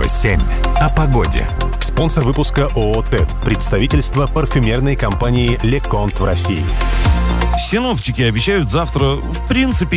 7 о погоде. Спонсор выпуска ООО «ТЭД», представительство парфюмерной компании «Леконт» в России. Синоптики обещают завтра, в принципе,